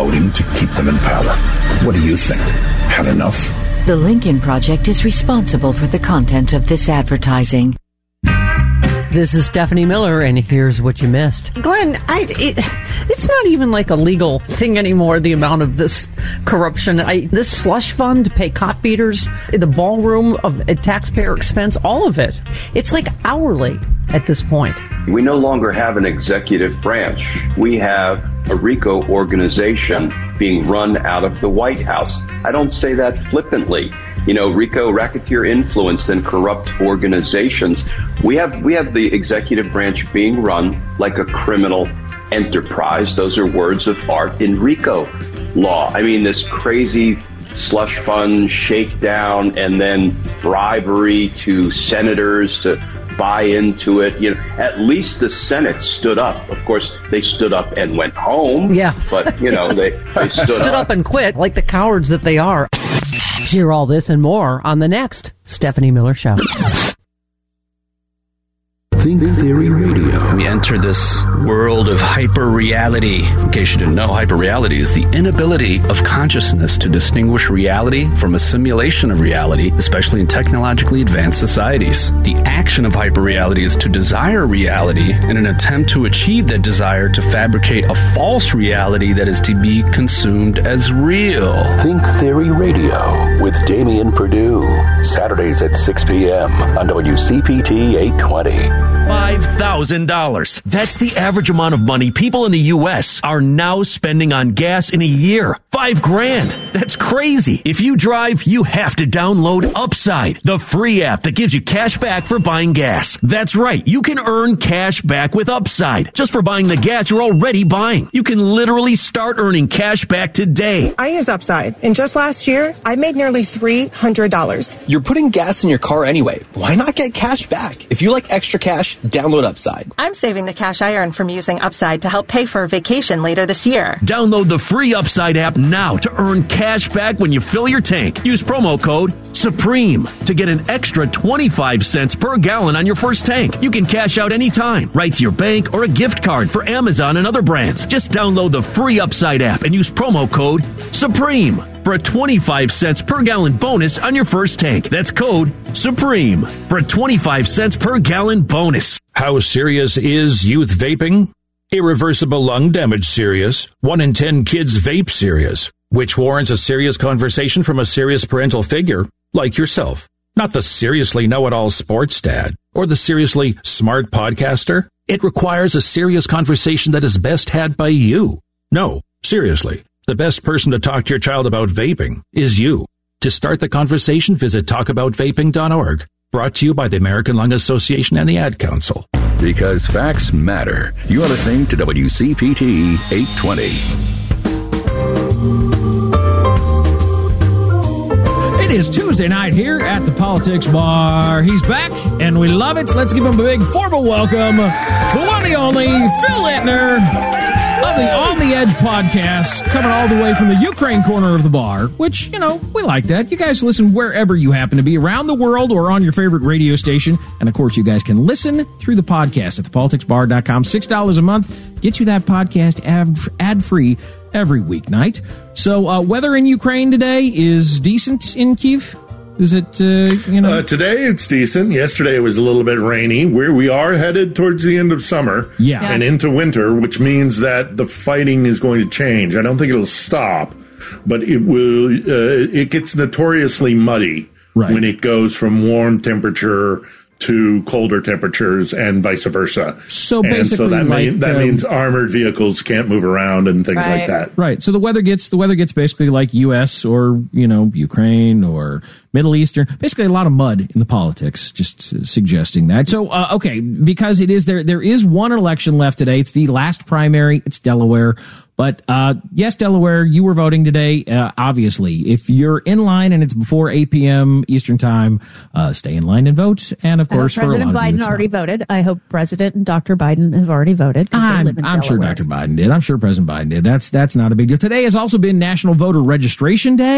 voting to keep them in power. What do you think? Had enough? The Lincoln Project is responsible for the content of this advertising. This is Stephanie Miller, and here's what you missed. Glenn, it's not even like a legal thing anymore, the amount of this corruption. This slush fund to pay cop beaters, the ballroom at taxpayer expense, all of it. It's like hourly at this point. We no longer have an executive branch. We have a RICO organization being run out of the White House. I don't say that flippantly. You know, RICO, racketeer influenced and corrupt organizations. We have the executive branch being run like a criminal enterprise. Those are words of art in RICO law. I mean, this crazy slush fund shakedown and then bribery to senators to buy into it. You know, at least the Senate stood up. Of course, they stood up and went home. Yeah. But, you know, they stood up and quit like the cowards that they are. Hear all this and more on the next Stephanie Miller Show. Think Theory Radio. We enter this world of hyper-reality. In case you didn't know, hyper-reality is the inability of consciousness to distinguish reality from a simulation of reality, especially in technologically advanced societies. The action of hyper-reality is to desire reality in an attempt to achieve that desire to fabricate a false reality that is to be consumed as real. Think Theory Radio with Damian Perdue. Saturdays at 6 p.m. on WCPT 820. $5,000. That's the average amount of money people in the U.S. are now spending on gas in a year. $5,000. That's crazy. If you drive, you have to download Upside, the free app that gives you cash back for buying gas. That's right. You can earn cash back with Upside just for buying the gas you're already buying. You can literally start earning cash back today. I use Upside, and just last year, I made nearly $300. You're putting gas in your car anyway. Why not get cash back? If you like extra cash, download Upside. I'm saving the cash I earn from using Upside to help pay for a vacation later this year. Download the free Upside app now to earn cash back when you fill your tank. Use promo code SUPREME to get an extra 25 cents per gallon on your first tank. You can cash out anytime, right to your bank or a gift card for Amazon and other brands. Just download the free Upside app and use promo code SUPREME for a 25 cents per gallon bonus on your first tank. That's code SUPREME for a 25 cents per gallon bonus. How serious is youth vaping? Irreversible lung damage serious. 1 in 10 kids vape serious, which warrants a serious conversation from a serious parental figure like yourself. Not the seriously know-it-all sports dad or the seriously smart podcaster. It requires a serious conversation that is best had by you. No, seriously. The best person to talk to your child about vaping is you. To start the conversation, visit talkaboutvaping.org. Brought to you by the American Lung Association and the Ad Council. Because facts matter. You are listening to WCPT 820. It is Tuesday night here at the Politics Bar. He's back, and we love it. Let's give him a big formal welcome. The one and only Phil Ittner of the On the Edge podcast, coming all the way from the Ukraine corner of the bar, which, you know, we like that. You guys listen wherever you happen to be, around the world or on your favorite radio station. And, of course, you guys can listen through the podcast at thepoliticsbar.com. $6 a month gets you that podcast ad-free every weeknight. So weather in Ukraine today is decent in Kyiv. Is it, Today it's decent. Yesterday it was a little bit rainy. We are headed towards the end of summer and into winter, which means that the fighting is going to change. I don't think it'll stop, but it will. It gets notoriously muddy when it goes from warm temperature to colder temperatures and vice versa. So basically, that means armored vehicles can't move around and things like that. Right. So the weather gets basically like U.S. or Ukraine or Middle Eastern. Basically, a lot of mud in the politics. Just suggesting that. So okay, because it is there is one election left today. It's the last primary. It's Delaware. But, yes, Delaware, you were voting today. Obviously, if you're in line and it's before 8 p.m. Eastern time, stay in line and vote. And, of course, President Biden already voted. I hope President and Dr. Biden have already voted. I'm sure Dr. Biden did. I'm sure President Biden did. That's not a big deal. Today has also been National Voter Registration Day.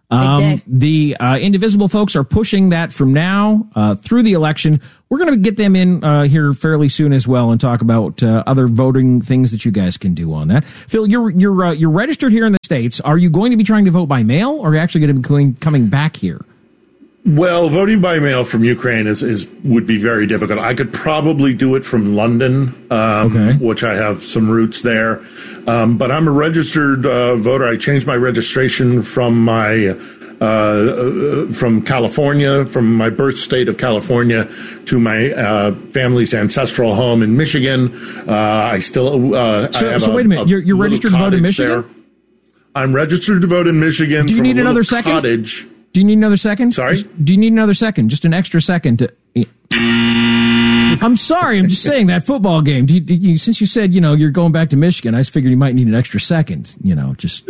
The Indivisible folks are pushing that from now through the election. We're going to get them in here fairly soon as well and talk about other voting things that you guys can do on that. Phil, you're registered here in the States. Are you going to be trying to vote by mail, or are you actually going to be coming back here? Well, voting by mail from Ukraine would be very difficult. I could probably do it from London, which I have some roots there. But I'm a registered voter. I changed my registration from from California, from my birth state of California, to my family's ancestral home in Michigan. I still so wait a minute. You're registered to vote in Michigan? There. I'm registered to vote in Michigan. Do you need another second? Cottage. Do you need another second? Sorry? Do you need another second? Just an extra second to... I'm sorry. I'm just saying that football game. Since you said, you're going back to Michigan, I just figured you might need an extra second, just...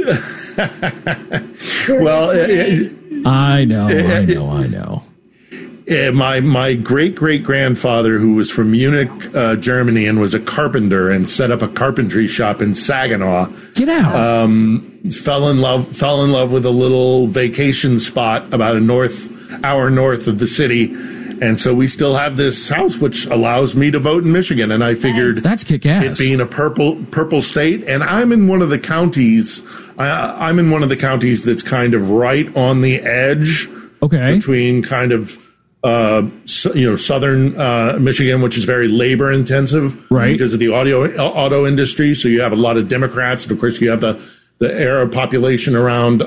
Well... I know. My great-great-grandfather, who was from Munich, Germany, and was a carpenter and set up a carpentry shop in Saginaw. Get out. Fell in love with a little vacation spot about an hour north of the city. And so we still have this house, which allows me to vote in Michigan. And I figured that's kick-ass. It being a purple state, and I'm in one of the counties. I'm in one of the counties that's kind of right on the edge. Okay. Between kind of southern Michigan, which is very labor intensive, right? Because of the auto industry. So you have a lot of Democrats, and of course you have the Arab population around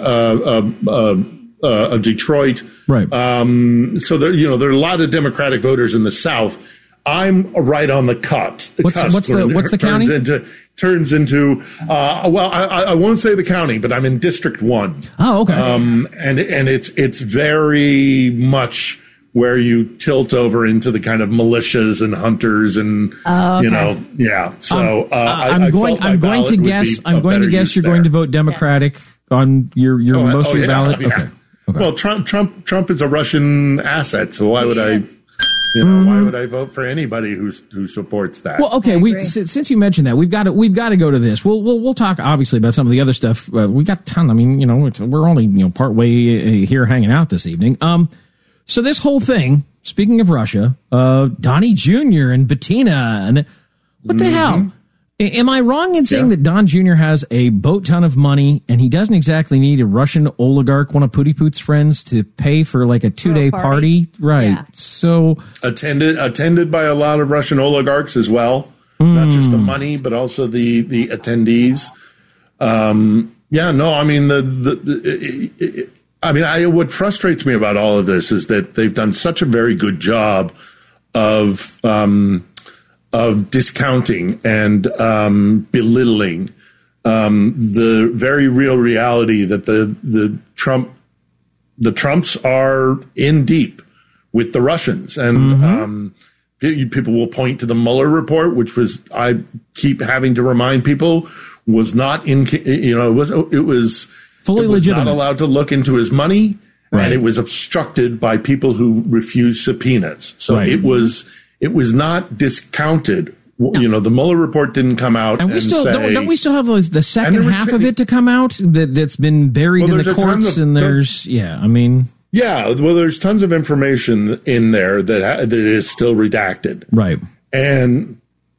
Detroit, right? So there are a lot of Democratic voters in the South. I'm right on the cusp. What's the county? Turns into I won't say the county, but I'm in District 1. Oh, okay. And it's very much where you tilt over into the kind of militias and hunters and yeah. So I'm going to guess you're going to vote Democratic on your most of your ballot. Yeah. Okay. Well, Trump is a Russian asset, so why would I? Why would I vote for anybody who supports that? Well, okay. Since you mentioned that, we've got to go to this. We'll talk obviously about some of the other stuff. We got a ton. I mean, we're only part way here hanging out this evening. So this whole thing. Speaking of Russia, Donnie Jr. and Bettina, and what the hell? Am I wrong in saying that Don Jr. has a boat ton of money and he doesn't exactly need a Russian oligarch, one of Pootie Poot's friends, to pay for like a 2-day party? Right. Yeah. So attended by a lot of Russian oligarchs as well. Not just the money, but also the attendees. I mean, what frustrates me about all of this is that they've done such a very good job of discounting and belittling the very real reality that the Trumps are in deep with the Russians, and people will point to the Mueller report, which I keep having to remind people was not it was fully legitimate, not allowed to look into his money, right. And it was obstructed by people who refused subpoenas. So it was not discounted. No. The Mueller report didn't come out, and don't we still have the second half of it to come out that's been buried in the courts? There's tons of information in there that is still redacted, right? And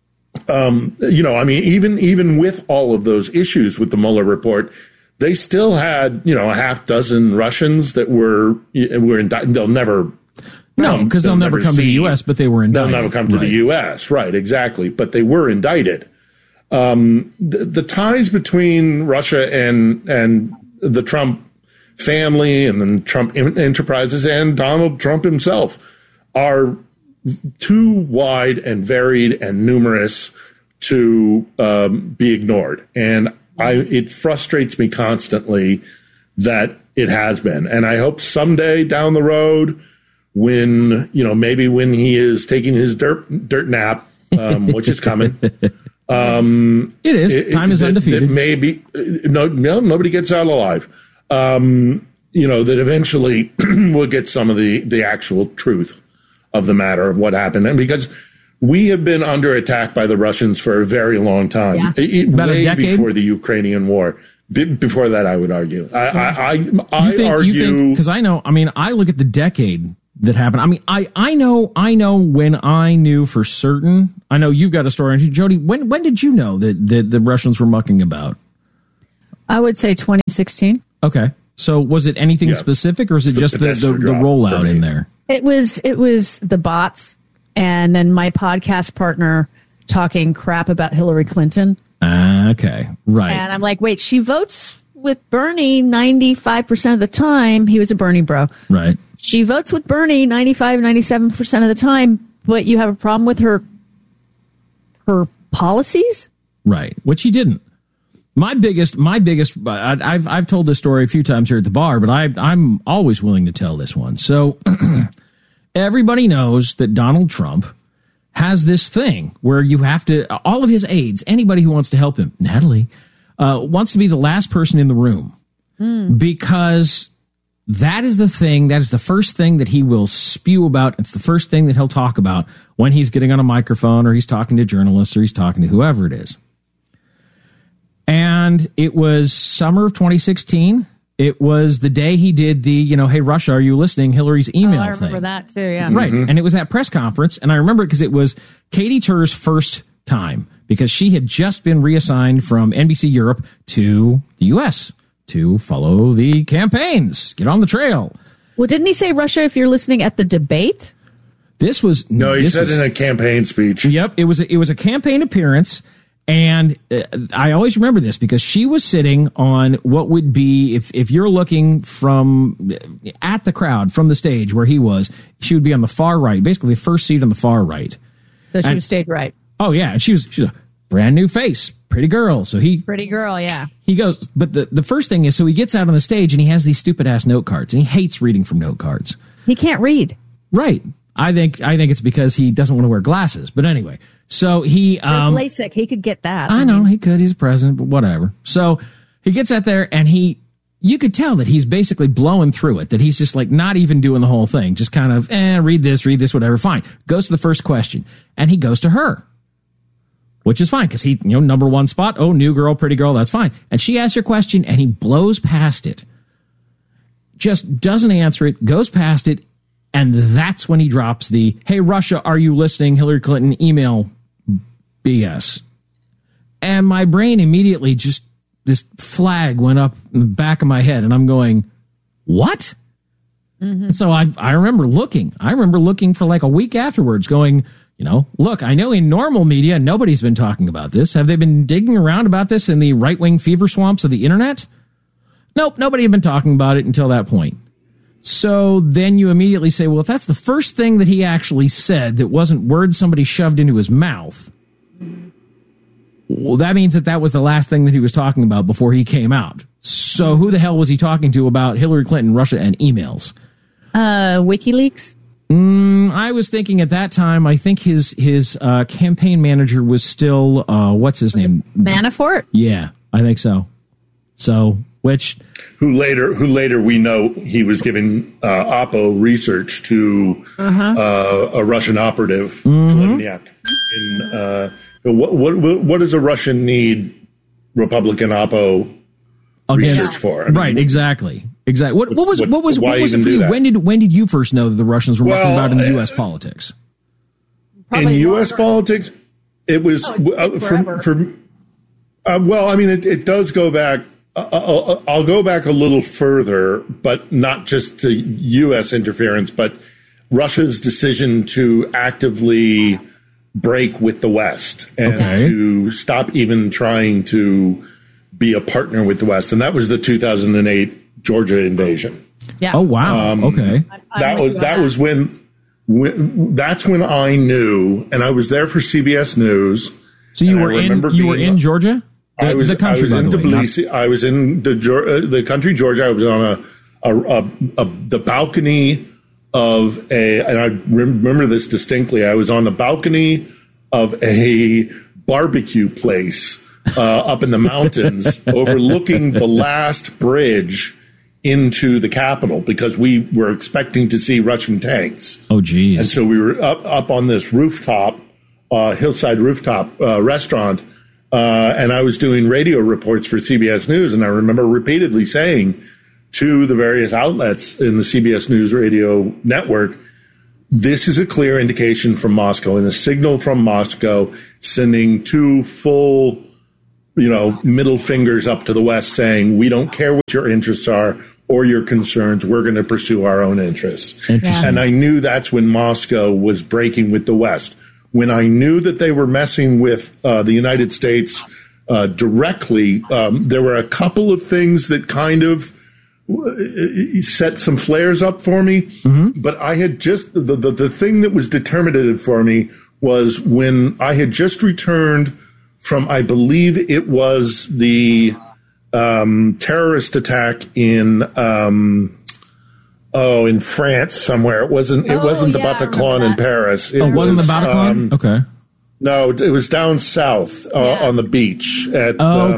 even with all of those issues with the Mueller report, they still had a half dozen Russians that were indicted. They'll never. No, because they'll never come to the U.S., but they were indicted. They'll never come to the U.S., right, exactly. But they were indicted. The ties between Russia and the Trump family and the Trump enterprises and Donald Trump himself are too wide and varied and numerous to be ignored. And it frustrates me constantly that it has been. And I hope someday down the road, when he is taking his dirt nap, which is coming. It is. Time is undefeated. Maybe nobody gets out alive. That eventually we'll get some of the actual truth of the matter of what happened, and because we have been under attack by the Russians for a very long time, about a decade before the Ukrainian war. Before that, I would argue. I argue because I know. I mean, I look at the decade that happened. I mean, I know when I knew for certain. I know you've got a story. Jody, when did you know that the Russians were mucking about? I would say 2016. Okay, so was it anything specific, or is it just the rollout in there? It was the bots, and then my podcast partner talking crap about Hillary Clinton. Okay, right. And I'm like, wait, she votes with Bernie 95% of the time. He was a Bernie bro. Right. She votes with Bernie 97% of the time, but you have a problem with her policies? Right, which he didn't. My biggest. I've told this story a few times here at the bar, but I'm always willing to tell this one. So everybody knows that Donald Trump has this thing where you have to, all of his aides, anybody who wants to help him, Natalie, wants to be the last person in the room because that is the thing, that is the first thing that he will spew about. It's the first thing that he'll talk about when he's getting on a microphone or he's talking to journalists or he's talking to whoever it is. And it was summer of 2016. It was the day he did the, hey, Russia, are you listening? Hillary's email thing. I remember that too, yeah. Right. Mm-hmm. And it was that press conference. And I remember it because it was Katie Tur's first time because she had just been reassigned from NBC Europe to the U.S. to follow the campaigns, get on the trail. Well, didn't he say, Russia, if you're listening at the debate? This was... No, he said in a campaign speech. Yep. It was a campaign appearance. And I always remember this because she was sitting on what would be, if you're looking from at the crowd from the stage where he was, she would be on the far right, basically the first seat on the far right. So she was stayed right. Oh, yeah. And she's a brand new face, pretty girl. So pretty girl, yeah. He goes, but the first thing is, so he gets out on the stage and he has these stupid ass note cards and he hates reading from note cards. He can't read. Right. I think it's because he doesn't want to wear glasses. But anyway, so he LASIK. He could get that. I know he could. He's president, but whatever. So he gets out there and you could tell that he's basically blowing through it. That he's just like not even doing the whole thing. Just kind of read this, whatever. Fine. Goes to the first question and he goes to her, which is fine because he number one spot. Oh, new girl, pretty girl. That's fine. And she asks her question and he blows past it. Just doesn't answer it. Goes past it. And that's when he drops the, hey, Russia, are you listening? Hillary Clinton email BS. And my brain immediately just, this flag went up in the back of my head. And I'm going, what? Mm-hmm. And so I remember looking for like a week afterwards going, look, I know in normal media, nobody's been talking about this. Have they been digging around about this in the right-wing fever swamps of the internet? Nope, nobody had been talking about it until that point. So then you immediately say, well, if that's the first thing that he actually said that wasn't words somebody shoved into his mouth, well, that means that was the last thing that he was talking about before he came out. So who the hell was he talking to about Hillary Clinton, Russia, and emails? WikiLeaks? I was thinking at that time, I think his campaign manager was still, what's his name? Manafort? Yeah, I think so. So... Who later we know he was giving Oppo research to a Russian operative, Lemniak. What does a Russian need Republican Oppo research for? Right, exactly. What was it for you? When did you first know that the Russians were mucking about in the U.S. politics? In U.S. politics, it was it does go back. I'll go back a little further, but not just to U.S. interference, but Russia's decision to actively break with the West and to stop even trying to be a partner with the West. And that was the 2008 Georgia invasion. Yeah. Oh, wow. Okay. That's when I knew, and I was there for CBS News. So you were in Georgia? I was in Tbilisi. I was in the country, Georgia. I was on the balcony of and I remember this distinctly. I was on the balcony of a barbecue place up in the mountains, overlooking the last bridge into the capital because we were expecting to see Russian tanks. Oh, geez! And so we were up on this rooftop, hillside rooftop restaurant. And I was doing radio reports for CBS News, and I remember repeatedly saying to the various outlets in the CBS News radio network, this is a clear indication from Moscow, and the signal from Moscow sending two full, middle fingers up to the West saying, we don't care what your interests are or your concerns. We're going to pursue our own interests. And I knew that's when Moscow was breaking with the West. When I knew that they were messing with the United States directly, there were a couple of things that kind of set some flares up for me. But I had just, the thing that was determinative for me was when I had just returned from, I believe it was the terrorist attack in France somewhere. It wasn't the Bataclan in Paris. It wasn't the Bataclan? Okay. No, it was down south on the beach at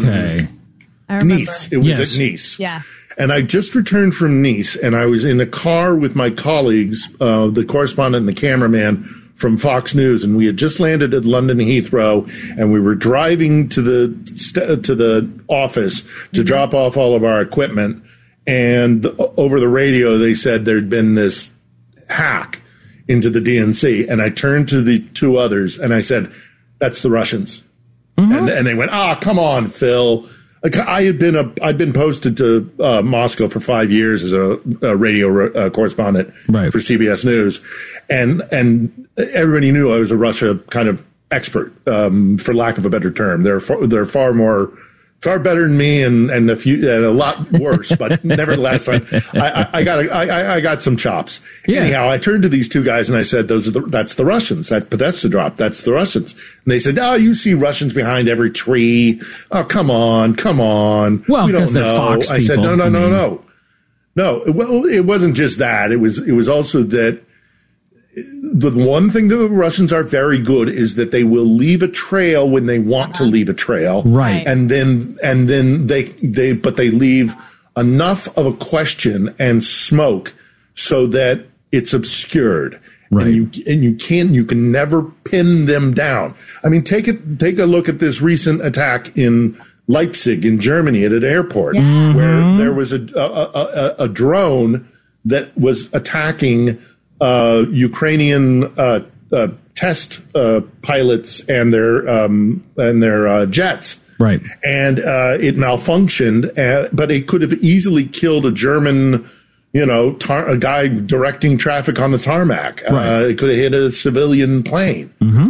Nice. It was at Nice. Yeah. And I just returned from Nice, and I was in a car with my colleagues, the correspondent and the cameraman from Fox News, and we had just landed at London Heathrow, and we were driving to the office to drop off all of our equipment. And over the radio, they said there'd been this hack into the DNC, and I turned to the two others and I said, "That's the Russians." And they went, "Come on, Phil." I'd been posted to Moscow for 5 years as a radio correspondent for CBS News, and everybody knew I was a Russia kind of expert, for lack of a better term. They're far better than me, and a lot worse, but nevertheless, I got some chops. Yeah. Anyhow, I turned to these two guys and I said, "That's the Russians. That Podesta drop. That's the Russians." And they said, "Oh, you see Russians behind every tree. Oh, come on. Well, we don't know." Fox I said, people. No. Well, it wasn't just that. It was also that. The one thing that the Russians are very good is that they will leave a trail when they want to leave a trail. Right. And then they leave enough of a question and smoke so that it's obscured. Right. And you can never pin them down. I mean, take a look at this recent attack in Leipzig in Germany at an airport where there was a drone that was attacking Ukrainian test pilots and their jets, right? And it malfunctioned, but it could have easily killed a German, a guy directing traffic on the tarmac. Right. It could have hit a civilian plane.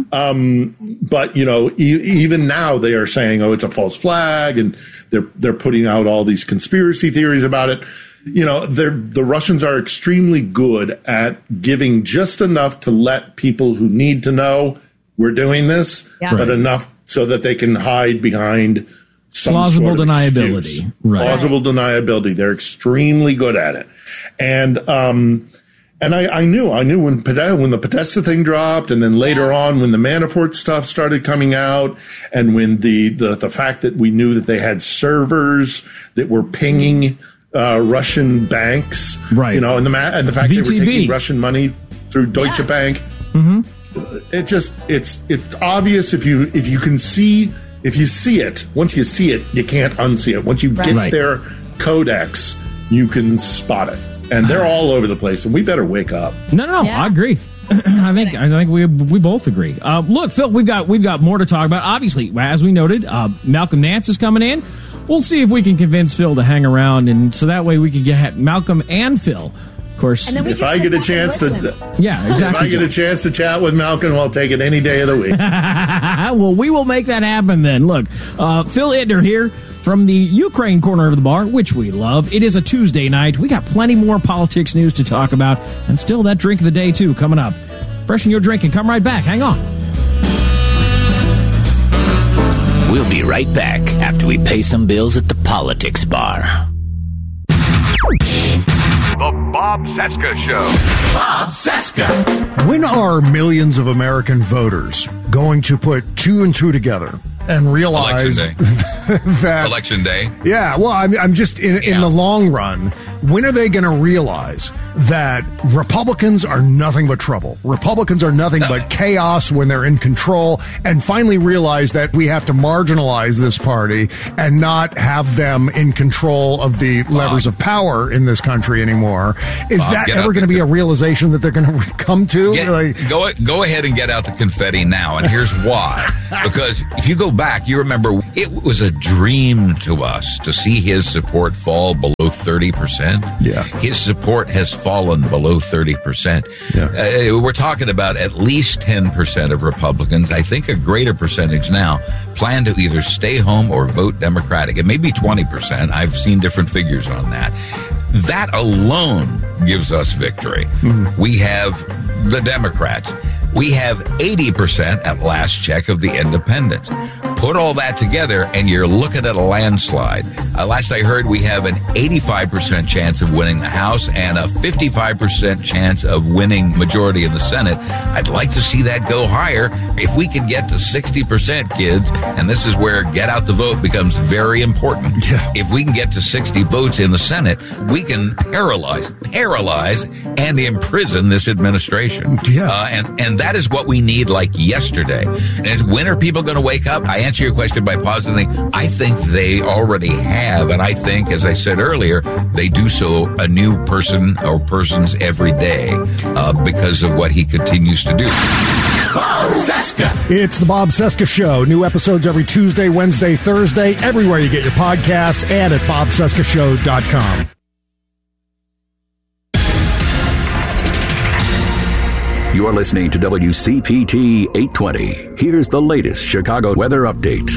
But even now they are saying, "Oh, it's a false flag," and they're putting out all these conspiracy theories about it. The Russians are extremely good at giving just enough to let people who need to know we're doing this, but enough so that they can hide behind some plausible sort of deniability. excuse. Right. Plausible deniability. They're extremely good at it. And I knew when the Podesta thing dropped, and then later on when the Manafort stuff started coming out, and when the fact that we knew that they had servers that were pinging Russian banks, right? And the fact VTB. they were taking Russian money through Deutsche Bank. It's obvious if you see it. Once you see it, you can't unsee it. Once you get their codex, you can spot it, and they're all over the place. And we better wake up. No, I agree. I think we both agree. Look, Phil, we've got more to talk about. Obviously, as we noted, Malcolm Nance is coming in. We'll see if we can convince Phil to hang around, and so that way we can get Malcolm and Phil. Of course, if I get a chance to, exactly. If I get a chance to chat with Malcolm, I'll take it any day of the week. Well, we will make that happen then. Look, Phil Ittner here from the Ukraine corner of the bar, which we love. It is a Tuesday night. We got plenty more politics news to talk about, and still that drink of the day too coming up. Freshen your drink and come right back. Hang on. We'll be right back after we pay some bills at the Politics Bar. The Bob Cesca Show. Bob Cesca. When are millions of American voters going to put two and two together and realize that Election day. Yeah, well, I'm just in the long run. When are they going to realize that Republicans are nothing but trouble? Republicans are nothing but chaos when they're in control, and finally realize that we have to marginalize this party and not have them in control of the levers of power in this country anymore? Is that ever going to be a realization that they're going to come to? Go ahead and get out the confetti now, and here's why. Because if you go back, you remember it was a dream to us to see his support fall below 30%. Yeah. His support has fallen below 30%. Yeah. We're talking about at least 10% of Republicans, I think a greater percentage now, plan to either stay home or vote Democratic. It may be 20%. I've seen different figures on that. That alone gives us victory. Mm-hmm. We have the Democrats. We have 80% at last check of the independents. Put all that together, and you're looking at a landslide. Last I heard, we have an 85% chance of winning the House and a 55% chance of winning majority in the Senate. I'd like to see that go higher. If we could get to 60%, kids, and this is where get out the vote becomes very important. Yeah. If we can get to 60 votes in the Senate, we can paralyze, and imprison this administration. Yeah. And that is what we need like yesterday. And when are people going to wake up? I answer your question by positing, I think they already have. And I think, as I said earlier, they do so a new person or persons every day because of what he continues to do. Bob Cesca. It's the Bob Cesca Show. New episodes every Tuesday, Wednesday, Thursday, everywhere you get your podcasts, and at bobcescashow.com. You're listening to WCPT 820. Here's the latest Chicago weather update.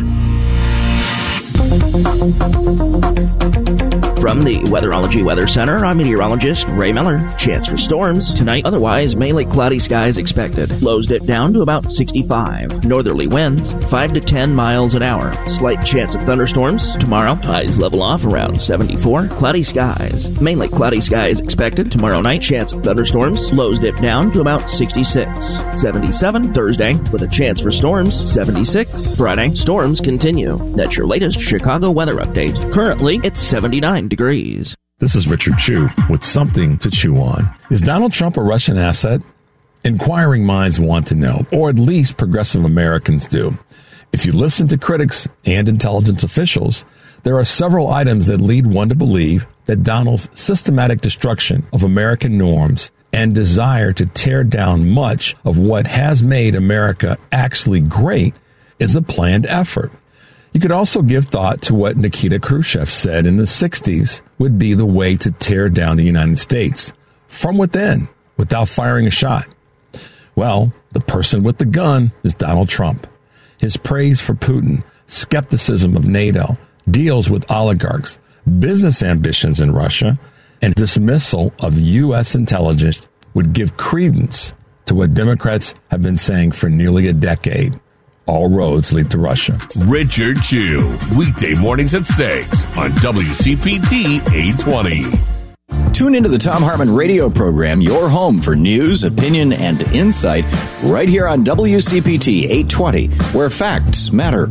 From the Weatherology Weather Center, I'm meteorologist Ray Miller. Chance for storms tonight, otherwise mainly cloudy skies expected. Lows dip down to about 65. Northerly winds 5 to 10 miles an hour. Slight chance of thunderstorms tomorrow. Highs level off around 74. Cloudy skies. Mainly cloudy skies expected tomorrow night. Chance of thunderstorms. Lows dip down to about 66. 77 Thursday with a chance for storms. 76 Friday. Storms continue. That's your latest Chicago weather update. Currently, it's 79 degrees. This is Richard Chu with something to chew on. Is Donald Trump a Russian asset? Inquiring minds want to know, or at least progressive Americans do. If you listen to critics and intelligence officials, there are several items that lead one to believe that Donald's systematic destruction of American norms and desire to tear down much of what has made America actually great is a planned effort. You could also give thought to what Nikita Khrushchev said in the 60s would be the way to tear down the United States from within without firing a shot. Well, the person with the gun is Donald Trump. His praise for Putin, skepticism of NATO, deals with oligarchs, business ambitions in Russia, and dismissal of U.S. intelligence would give credence to what Democrats have been saying for nearly a decade. All roads lead to Russia. Richard Chu, weekday mornings at 6 on WCPT 820. Tune into the Tom Hartman radio program, your home for news, opinion, and insight, right here on WCPT 820, where facts matter.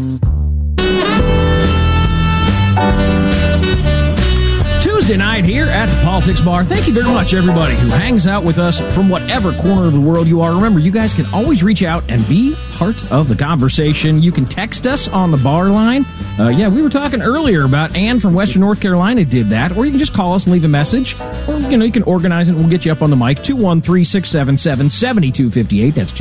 Tuesday night here at the Politics Bar. Thank you very much, everybody who hangs out with us from whatever corner of the world you are. Remember, you guys can always reach out and be part of the conversation. You can text us on the bar line. We were talking earlier about Ann from Western North Carolina did that. Or you can just call us and leave a message. Or, you can organize it and we'll get you up on the mic. 213-677-7258. That's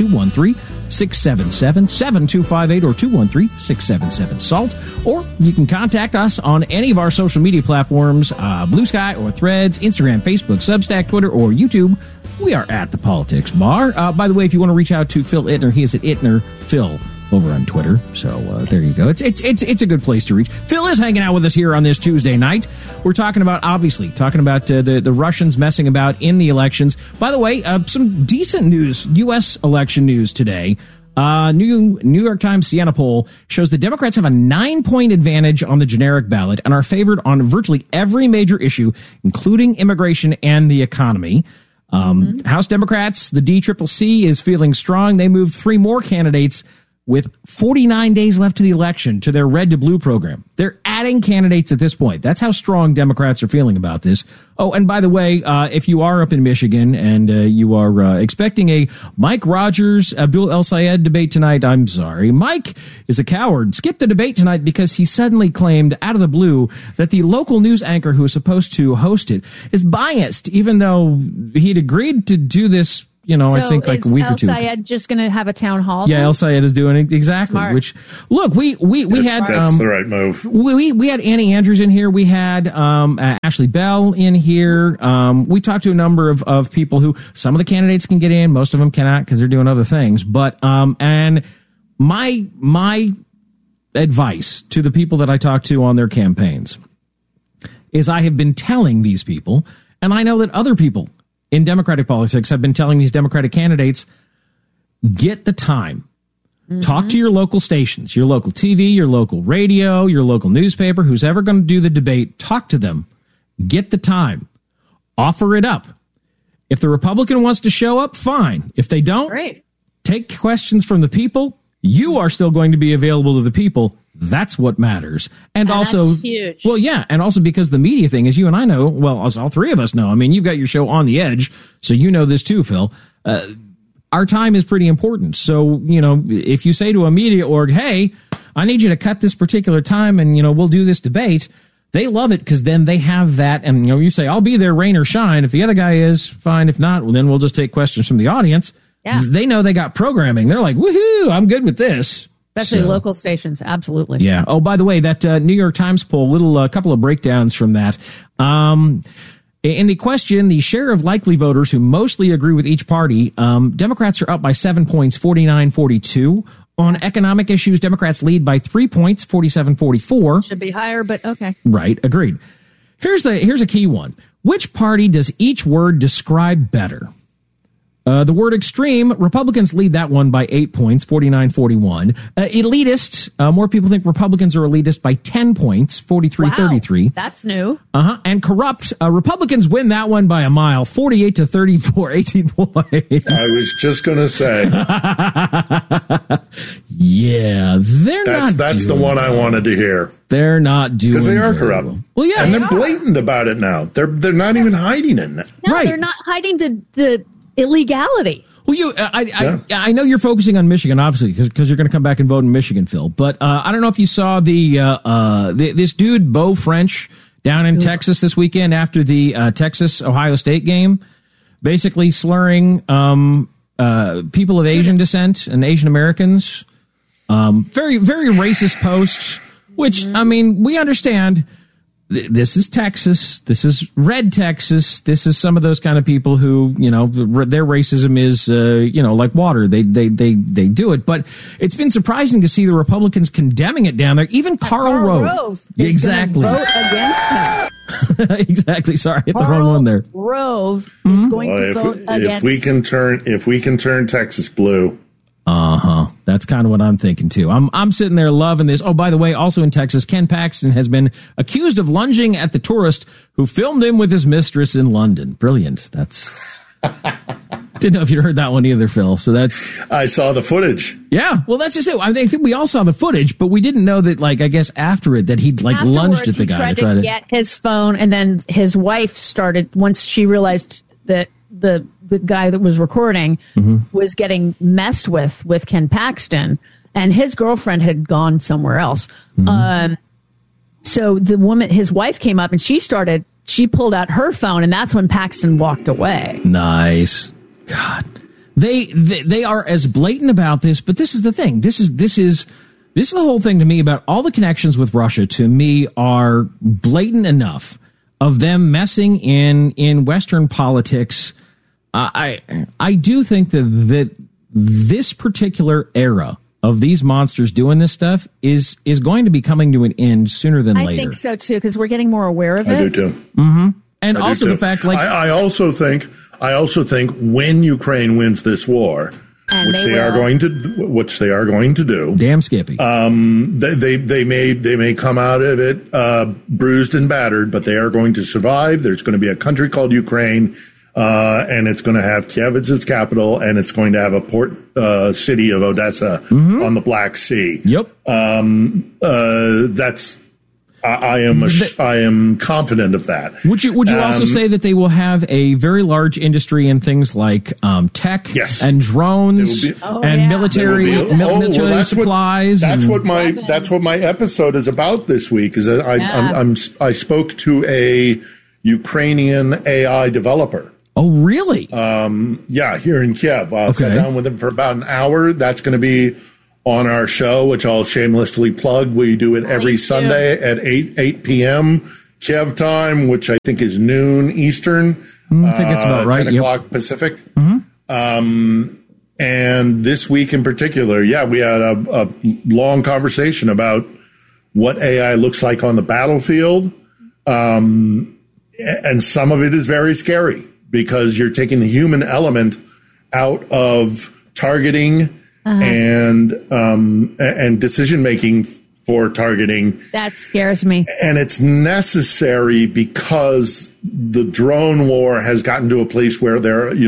213-677-7258 or 213-677-SALT. Or you can contact us on any of our social media platforms, Blue Sky or Threads, Instagram, Facebook, Substack, Twitter, or YouTube. We are at the Politics Bar. By the way, if you want to reach out to Phil Ittner, he is at Ittner Phil over on Twitter. So there you go. It's a good place to reach. Phil is hanging out with us here on this Tuesday night. We're talking about the Russians messing about in the elections. By the way, some decent news, U.S. election news today. New York Times Siena poll shows the Democrats have a 9-point advantage on the generic ballot and are favored on virtually every major issue, including immigration and the economy. House Democrats, the DCCC is feeling strong. They moved 3 more candidates with 49 days left to the election to their red to blue program. They're adding candidates at this point. That's how strong Democrats are feeling about this. Oh, and by the way, if you are up in Michigan and you are expecting a Mike Rogers, Abdul El Sayed debate tonight, I'm sorry. Mike is a coward. Skipped the debate tonight because he suddenly claimed out of the blue that the local news anchor who was supposed to host it is biased, even though he'd agreed to do this. I think like a week or two. El Sayed just going to have a town hall? Yeah, El Sayed is doing it exactly. Smart. Which, look, we had that's the right move. We had Annie Andrews in here. We had Ashley Bell in here. We talked to a number of people who some of the candidates can get in, most of them cannot because they're doing other things. But and my advice to the people that I talk to on their campaigns is I have been telling these people, and I know that other people in Democratic politics have been telling these Democratic candidates, get the time. Mm-hmm. Talk to your local stations, your local TV, your local radio, your local newspaper, who's ever going to do the debate. Talk to them. Get the time. Offer it up. If the Republican wants to show up, fine. If they don't, great. Take questions from the people. You are still going to be available to the people. That's what matters. And also, that's huge. Well, yeah. And also because the media thing, as you and I know, well, as all three of us know, I mean, you've got your show On the Edge, so you know this too, Phil. Our time is pretty important. So, if you say to a media org, hey, I need you to cut this particular time and, we'll do this debate, they love it because then they have that. And, you say, I'll be there, rain or shine. If the other guy is, fine. If not, well, then we'll just take questions from the audience. Yeah. They know they got programming. They're like, woohoo, I'm good with this. Especially local stations, absolutely. Yeah. Oh, by the way, that New York Times poll, couple of breakdowns from that. In the question, the share of likely voters who mostly agree with each party, Democrats are up by 7 points, 49-42. On economic issues, Democrats lead by 3 points, 47-44. Should be higher, but okay. Right. Agreed. Here's a key one. Which party does each word describe better? The word extreme, Republicans lead that one by 8 points, 49-41. Elitist, more people think Republicans are elitist by 10 points, 43-33. Wow, that's new. And corrupt, Republicans win that one by a mile, 48-34, 18 points. I was just going to say. Yeah, That's the one I wanted to hear. They're not doing because they are corrupt. Well, yeah, and they're blatant about it now. They're not even hiding it. No, right. They're not hiding the illegality. Well, I know you're focusing on Michigan, obviously, because you're going to come back and vote in Michigan, Phil. But I don't know if you saw this dude, Beau French, down in Texas this weekend after the Texas-Ohio State game, basically slurring people of Asian descent and Asian Americans. Very, very racist posts, which, I mean, we understand. This is Texas. This is red Texas. This is some of those kind of people who, their racism is, like water. They do it. But it's been surprising to see the Republicans condemning it down there. Even Karl Rove. Exactly. Vote against him. Exactly. Sorry, I hit the wrong one there. Rove is going to vote against. If we can turn Texas blue. That's kind of what I'm thinking too. I'm sitting there loving this. Oh, by the way, also in Texas, Ken Paxton has been accused of lunging at the tourist who filmed him with his mistress in London. Brilliant. That's didn't know if you heard that one either, Phil. So I saw the footage. Yeah, well, that's just it. I think we all saw the footage, but we didn't know that. I guess after it, that he'd lunged at the guy to try to get his phone, and then his wife started once she realized that the guy that was recording was getting messed with Ken Paxton, and his girlfriend had gone somewhere else. So the woman, his wife, came up and she pulled out her phone, and that's when Paxton walked away. Nice. God, they are as blatant about this, but this is the thing. This is the whole thing to me about all the connections with Russia. To me, are blatant enough of them messing in Western politics. I do think that this particular era of these monsters doing this stuff is going to be coming to an end sooner than later. I think so too, because we're getting more aware of it. I do too. Mm-hmm. And also the fact, I also think when Ukraine wins this war, which they are going to do. Damn Skippy. They may come out of it bruised and battered, but they are going to survive. There's going to be a country called Ukraine. and it's going to have Kiev as its capital, and it's going to have a port city of Odessa on the Black Sea. Yep. I am confident of that. Would you also say that they will have a very large industry in things like tech and drones and military supplies? That's what my episode is about this week. Is that I spoke to a Ukrainian AI developer. Oh, really? Here in Kiev. I sat down with him for about an hour. That's going to be on our show, which I'll shamelessly plug. We do it every Sunday at 8 p.m. Kiev time, which I think is noon Eastern. I think it's about right. 10 o'clock Pacific. And this week in particular, we had a long conversation about what AI looks like on the battlefield. And some of it is very scary because you're taking the human element out of targeting and decision making for targeting. That scares me. And it's necessary because the drone war has gotten to a place where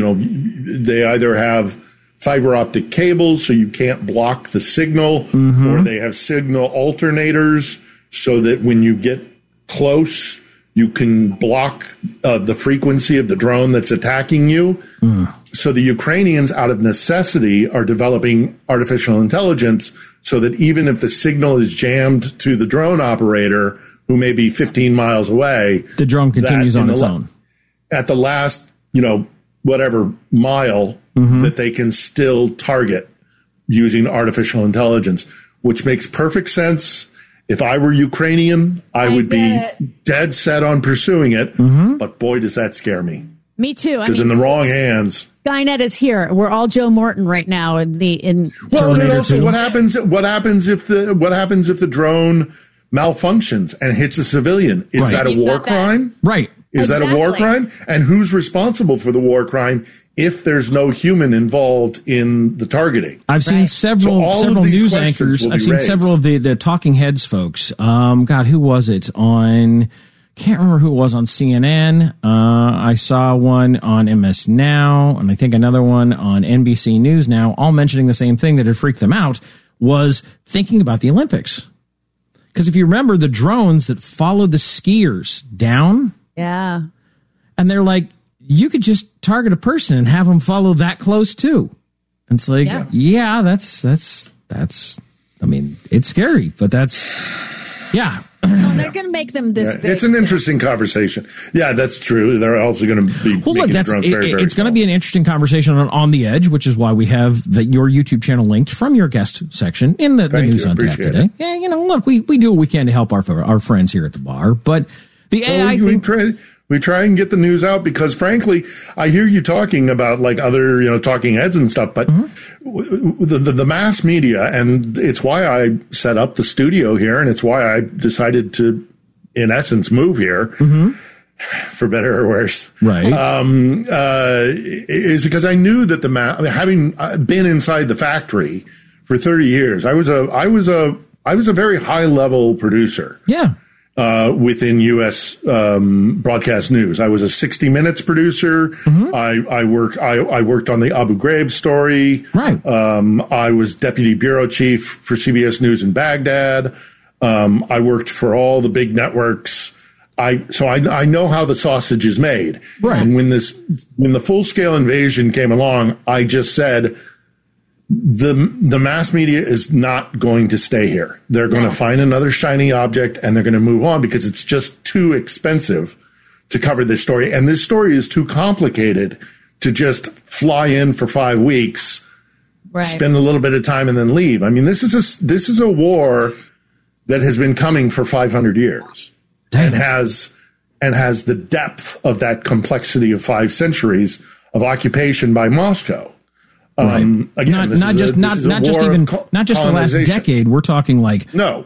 they either have fiber optic cables so you can't block the signal, or they have signal alternators so that when you get close, you can block the frequency of the drone that's attacking you. So the Ukrainians, out of necessity, are developing artificial intelligence so that even if the signal is jammed to the drone operator, who may be 15 miles away, the drone continues on its own. At the last, whatever mile, that they can still target using artificial intelligence, which makes perfect sense. If I were Ukrainian, I would be dead set on pursuing it. But boy, does that scare me. Me too. Because in the wrong hands. Skynet is here. We're all Joe Morton right now in Well, and also 2. what happens if the drone malfunctions and hits a civilian? Is that a war crime? Right. Is that a war crime? And who's responsible for the war crime if there's no human involved in the targeting? I've seen several news anchors. I've seen several of the talking heads folks. Who was it on? Can't remember who it was on CNN. I saw one on MS Now, and I think another one on NBC News Now, all mentioning the same thing that had freaked them out, was thinking about the Olympics. Because if you remember the drones that followed the skiers down. Yeah. And they're like, you could just target a person and have them follow that close too. And it's like, that's, I mean, it's scary, but that's, No, they're going to make them this big. It's an interesting conversation. Yeah, that's true. They're also going to be making the drones very, very it's going to be an interesting conversation on The Edge, which is why we have your YouTube channel linked from your guest section in the News on Tap today. Yeah, look, we do what we can to help our friends here at the bar, but the AI thing... We try and get the news out because, frankly, I hear you talking about like other, talking heads and stuff, but the mass media, and it's why I set up the studio here, and it's why I decided to, in essence, move here, for better or worse. Right. Is because I knew that having been inside the factory for 30 years, I was a very high level producer. Yeah. Within U.S. broadcast news, I was a 60 Minutes producer. I worked on the Abu Ghraib story. Right. I was deputy bureau chief for CBS News in Baghdad. I worked for all the big networks. So I know how the sausage is made. Right. And when the full scale invasion came along, I just said, the mass media is not going to stay here. They're going to find another shiny object and they're going to move on because it's just too expensive to cover this story. And this story is too complicated to just fly in for 5 weeks, spend a little bit of time and then leave. I mean, this is a war that has been coming for 500 years and has the depth of that complexity of 5 centuries of occupation by Moscow. Again, not just the last decade. We're talking like Moscow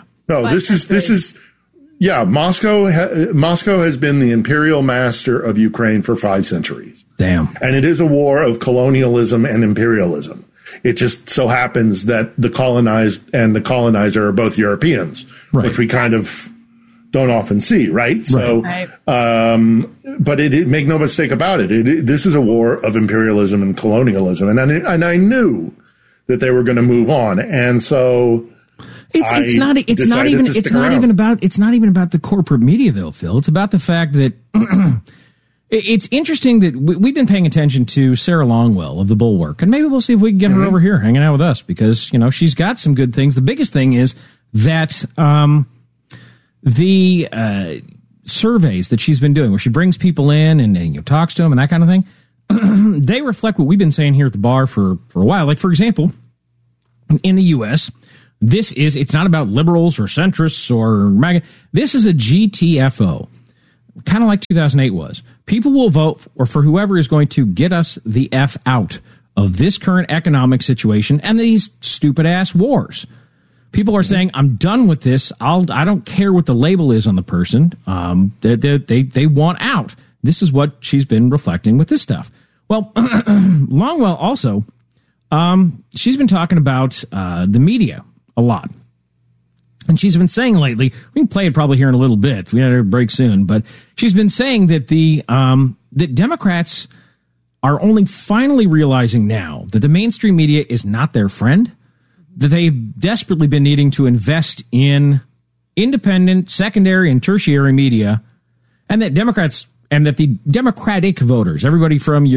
has been the imperial master of Ukraine for 5 centuries. Damn. And it is a war of colonialism and imperialism. It just so happens that the colonized and the colonizer are both Europeans, which we kind of don't often see, right? So, but make no mistake about it. This is a war of imperialism and colonialism, and I knew that they were going to move on, and so it's not even about the corporate media, though, Phil. It's about the fact that it's interesting that we've been paying attention to Sarah Longwell of the Bulwark, and maybe we'll see if we can get her over here hanging out with us, because she's got some good things. The biggest thing is that the surveys that she's been doing, where she brings people in and talks to them and that kind of thing, they reflect what we've been saying here at the bar for a while. Like, for example, in the U.S., it's not about liberals or centrists or MAGA. This is a GTFO, kind of like 2008 was. People will vote for whoever is going to get us the F out of this current economic situation and these stupid-ass wars. People are saying, I'm done with this. I don't care what the label is on the person. They want out. This is what she's been reflecting with this stuff. Well, Longwell also, she's been talking about the media a lot. And she's been saying lately, we can play it probably here in a little bit. We had a break soon, but she's been saying that that Democrats are only finally realizing now that the mainstream media is not their friend, that they've desperately been needing to invest in independent, secondary, and tertiary media, and that the Democratic voters, everybody from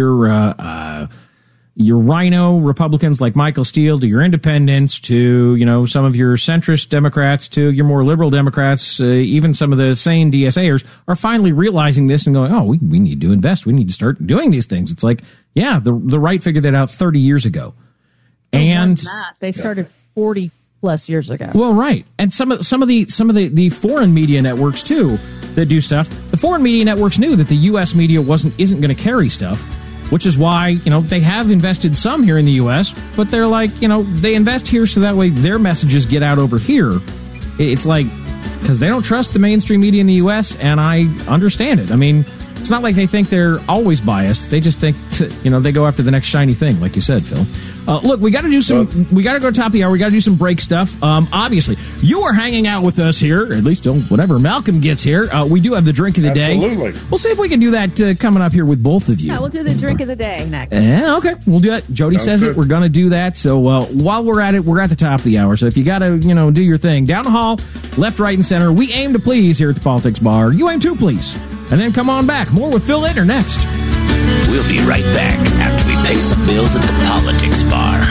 your rhino Republicans like Michael Steele to your independents to, some of your centrist Democrats to your more liberal Democrats, even some of the sane DSAers are finally realizing this and going, oh, we need to invest. We need to start doing these things. It's like, yeah, the right figured that out 30 years ago. And they started 40 plus years ago. Well, right. And some of the foreign media networks too that do stuff. The foreign media networks knew that the US media isn't going to carry stuff, which is why, they have invested some here in the US, but they're like, they invest here so that way their messages get out over here. It's like, because they don't trust the mainstream media in the US, and I understand it. I mean, it's not like they think they're always biased. They just think, they go after the next shiny thing, like you said, Phil. Look, we got to go top of the hour. We got to do some break stuff. Obviously, you are hanging out with us here, at least till whenever Malcolm gets here. We do have the drink of the day. Absolutely. We'll see if we can do that coming up here with both of you. Yeah, we'll do the drink of the day next. Yeah, okay. We'll do that. Jody says it. We're going to do that. So while we're at it, we're at the top of the hour. So if you got to, do your thing. Down the hall, left, right, and center. We aim to please here at the Politics Bar. You aim to please. And then come on back. More with Phil Leitner next. We'll be right back after we pay some bills at the Politics Bar.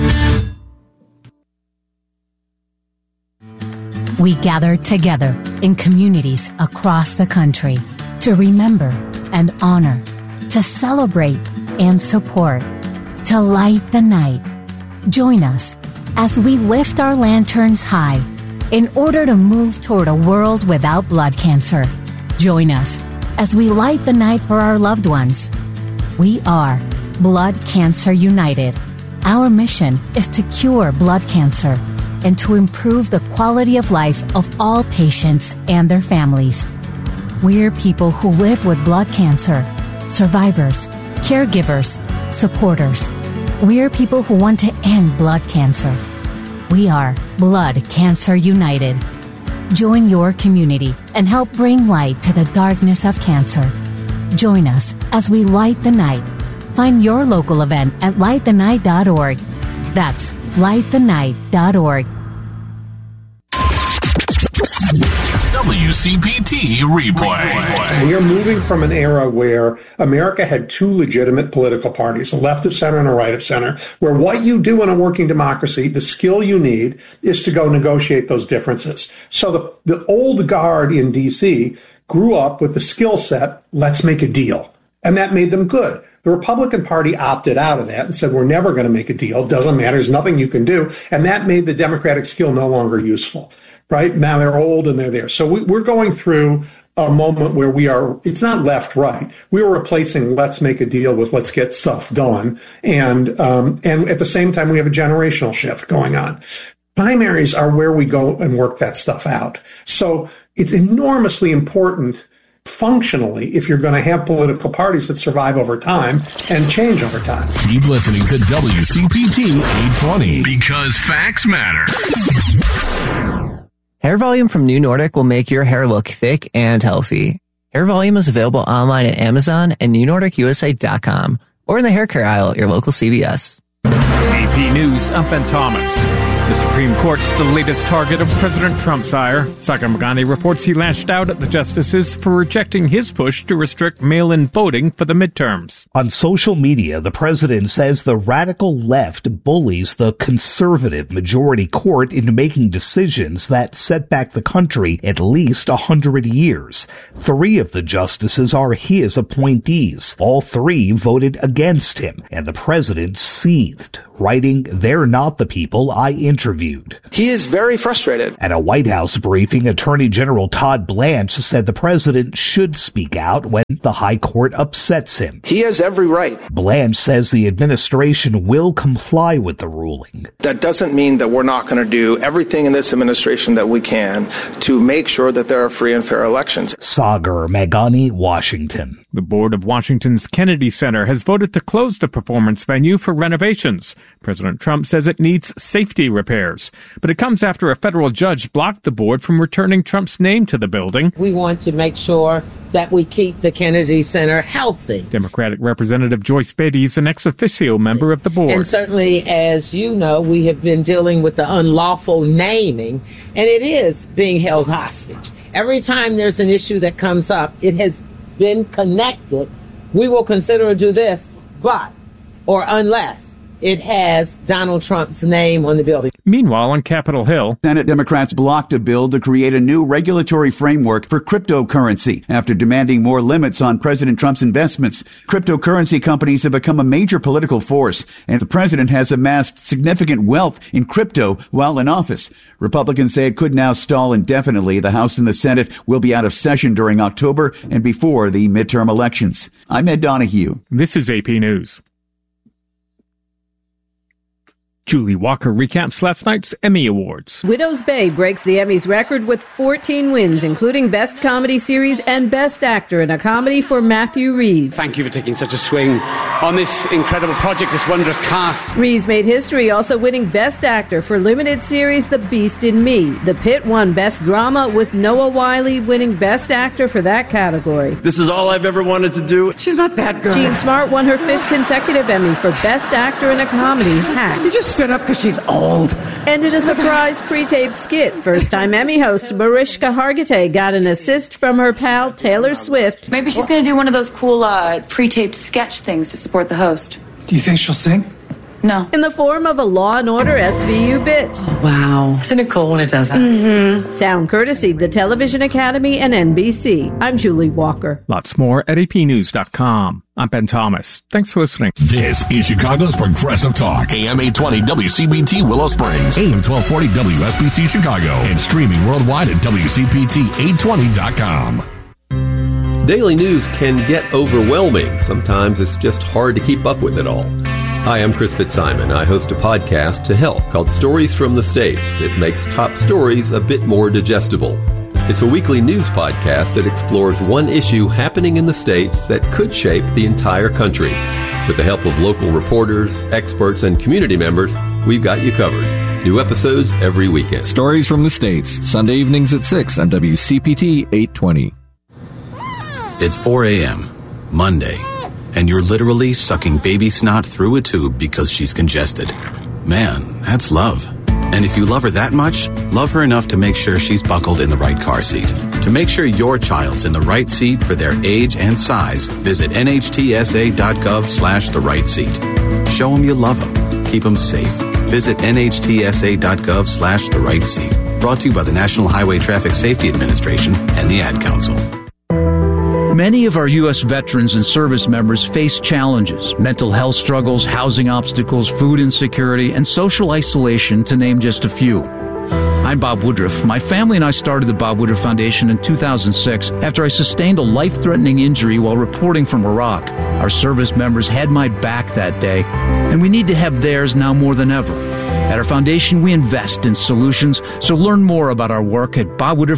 We gather together in communities across the country to remember and honor, to celebrate and support, to light the night. Join us as we lift our lanterns high in order to move toward a world without blood cancer. Join us as we light the night for our loved ones. We are Blood Cancer United. Our mission is to cure blood cancer and to improve the quality of life of all patients and their families. We're people who live with blood cancer, survivors, caregivers, supporters. We're people who want to end blood cancer. We are Blood Cancer United. Join your community and help bring light to the darkness of cancer. Join us as we light the night. Find your local event at lightthenight.org. That's lightthenight.org. WCPT replay. We are moving from an era where America had two legitimate political parties, a left of center and a right of center, where what you do in a working democracy, the skill you need, is to go negotiate those differences. So the old guard in D.C. grew up with the skill set, let's make a deal. And that made them good. The Republican Party opted out of that and said, we're never going to make a deal. Doesn't matter. There's nothing you can do. And that made the Democratic skill no longer useful. Right? Now they're old and they're there. So we're going through a moment where it's not left, right. We are replacing let's make a deal with let's get stuff done. And at the same time, we have a generational shift going on. Primaries are where we go and work that stuff out. So it's enormously important functionally if you're going to have political parties that survive over time and change over time. Keep listening to WCPT 820 because facts matter. Hair Volume from New Nordic will make your hair look thick and healthy. Hair Volume is available online at Amazon and newnordicusa.com or in the hair care aisle at your local CVS. AP News, I'm Ben Thomas. The Supreme Court's the latest target of President Trump's ire. Sagar Meghani reports he lashed out at the justices for rejecting his push to restrict mail-in voting for the midterms. On social media, the president says the radical left bullies the conservative majority court into making decisions that set back the country at least 100 years. 3 of the justices are his appointees. All 3 voted against him, and the president seethed, writing, "They're not the people I interviewed." He is very frustrated. At a White House briefing, Attorney General Todd Blanche said the president should speak out when the high court upsets him. He has every right. Blanche says the administration will comply with the ruling. That doesn't mean that we're not going to do everything in this administration that we can to make sure that there are free and fair elections. Sagar Meghani, Washington. The board of Washington's Kennedy Center has voted to close the performance venue for renovations. President Trump says it needs safety repairs, but it comes after a federal judge blocked the board from returning Trump's name to the building. We want to make sure that we keep the Kennedy Center healthy. Democratic Representative Joyce Beatty is an ex officio member of the board. And certainly, as you know, we have been dealing with the unlawful naming, and it is being held hostage. Every time there's an issue that comes up, it has been connected. We will consider to do this, but, or unless, it has Donald Trump's name on the building. Meanwhile, on Capitol Hill, Senate Democrats blocked a bill to create a new regulatory framework for cryptocurrency after demanding more limits on President Trump's investments. Cryptocurrency companies have become a major political force, and the president has amassed significant wealth in crypto while in office. Republicans say it could now stall indefinitely. The House and the Senate will be out of session during October and before the midterm elections. I'm Ed Donahue. This is AP News. Julie Walker recaps last night's Emmy Awards. Widow's Bay breaks the Emmys record with 14 wins, including Best Comedy Series and Best Actor in a Comedy for Matthew Rhys. Thank you for taking such a swing on this incredible project, this wondrous cast. Rhys made history, also winning Best Actor for limited series The Beast in Me. The Pit won Best Drama, with Noah Wyle winning Best Actor for that category. This is all I've ever wanted to do. She's not that good. Jean Smart won her 5th consecutive Emmy for Best Actor in a Comedy, Hack. You just stood up because she's old. And in a surprise pre-taped skit, first-time Emmy host Mariska Hargitay got an assist from her pal Taylor Swift. Maybe she's going to do one of those cool pre-taped sketch things to support the host. Do you think she'll sing? No. In the form of a Law & Order SVU bit. Oh, wow. Isn't it cool when it does that? Mm-hmm. Sound courtesy the Television Academy and NBC. I'm Julie Walker. Lots more at apnews.com. I'm Ben Thomas. Thanks for listening. This is Chicago's Progressive Talk. AM 820 WCBT Willow Springs. AM 1240 WSBC Chicago. And streaming worldwide at WCPT820.com. Daily news can get overwhelming. Sometimes it's just hard to keep up with it all. Hi, I'm Chris Fitzsimon. I host a podcast to help called Stories from the States. It makes top stories a bit more digestible. It's a weekly news podcast that explores one issue happening in the States that could shape the entire country. With the help of local reporters, experts, and community members, we've got you covered. New episodes every weekend. Stories from the States, Sunday evenings at 6 on WCPT 820. It's 4 a.m., Monday, and you're literally sucking baby snot through a tube because she's congested. Man, that's love. And if you love her that much, love her enough to make sure she's buckled in the right car seat. To make sure your child's in the right seat for their age and size, visit nhtsa.gov/the right seat. Show them you love them. Keep them safe. Visit nhtsa.gov/the right seat. Brought to you by the National Highway Traffic Safety Administration and the Ad Council. Many of our U.S. veterans and service members face challenges, mental health struggles, housing obstacles, food insecurity, and social isolation, to name just a few. I'm Bob Woodruff. My family and I started the Bob Woodruff Foundation in 2006 after I sustained a life-threatening injury while reporting from Iraq. Our service members had my back that day, and we need to have theirs now more than ever. At our foundation, we invest in solutions, so learn more about our work at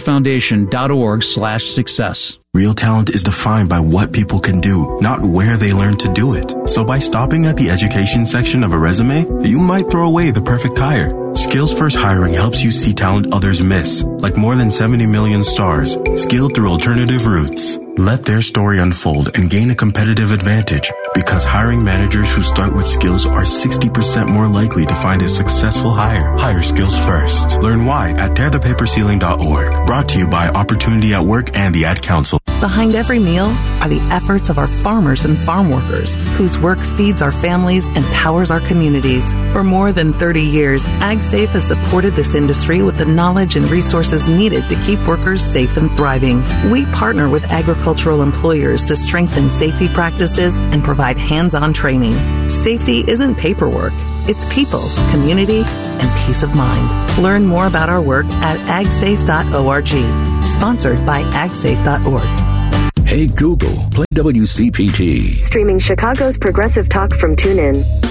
bobwoodrufffoundation.org/success. Real talent is defined by what people can do, not where they learn to do it. So by stopping at the education section of a resume, you might throw away the perfect hire. Skills Skills First Hiring helps you see talent others miss, like more than 70 million stars, skilled through alternative routes. Let their story unfold and gain a competitive advantage, because hiring managers who start with skills are 60% more likely to find a successful hire. Hire skills first. Learn why at tearthepaperceiling.org. Brought to you by Opportunity at Work and the Ad Council. Behind every meal are the efforts of our farmers and farm workers, whose work feeds our families and powers our communities. For more than 30 years, AgSafe has supported this industry with the knowledge and resources needed to keep workers safe and thriving. We partner with agricultural employers to strengthen safety practices and provide hands-on training. Safety isn't paperwork. It's people, community, and peace of mind. Learn more about our work at agsafe.org. Sponsored by agsafe.org. Hey Google, play WCPT. Streaming Chicago's progressive talk from TuneIn.